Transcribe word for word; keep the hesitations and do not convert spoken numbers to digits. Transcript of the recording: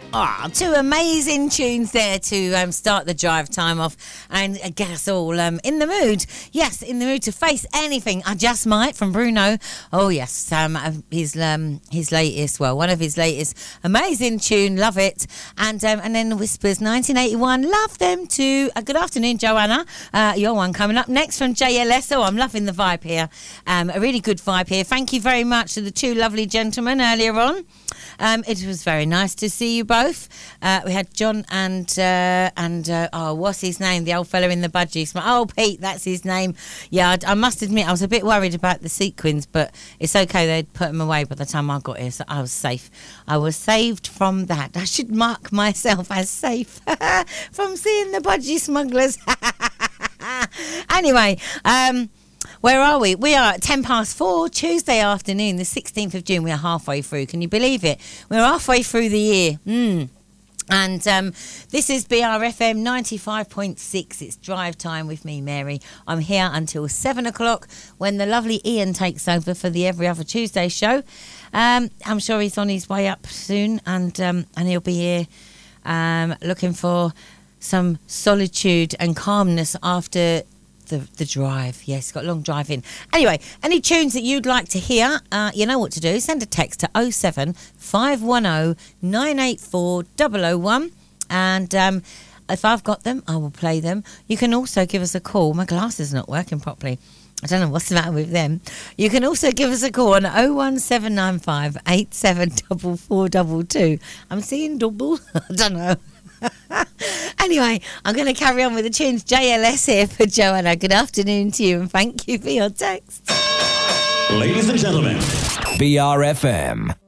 Ah, two amazing tunes there to um, start the drive time off and uh, get us all um, in the mood. Yes, in the mood to face anything. I Just Might from Bruno. Oh, yes, um, his um, his latest, well, one of his latest amazing tune. Love it. And um, and then Whispers nineteen eighty-one. Love them too. Uh, good afternoon, Joanna. Uh, your one coming up next from J L S. Oh, I'm loving the vibe here. Um, a really good vibe here. Thank you very much to the two lovely gentlemen earlier on. Um, it was very nice to see you both. Uh, we had John and uh, and uh, oh, what's his name? The old fella in the budgies. Oh, Pete, that's his name. Yeah, I, I must admit I was a bit worried about the sequins, but it's okay. They'd put them away by the time I got here, so I was safe. I was saved from that. I should mark myself as safe from seeing the budgie smugglers. Anyway, um. Where are we? We are at ten past four, Tuesday afternoon, the sixteenth of June. We are halfway through. Can you believe it? We're halfway through the year. Mm. And um, this is B R F M ninety-five point six. It's drive time with me, Mary. I'm here until seven o'clock when the lovely Ian takes over for the Every Other Tuesday show. Um, I'm sure he's on his way up soon, and um, and he'll be here um, looking for some solitude and calmness after The, the drive. Yes, got a long drive in. Anyway, any tunes that you'd like to hear, uh, you know what to do. Send a text to oh seven five one oh nine eight four oh oh one, and um, if I've got them, I will play them. You can also give us a call. My glasses are not working properly. I don't know what's the matter with them. You can also give us a call on oh one seven nine five eight seven four four two two. I'm seeing double. I don't know. Anyway, I'm going to carry on with the tunes. J L S here for Joanna. Good afternoon to you and thank you for your text. Ladies and gentlemen, B R F M.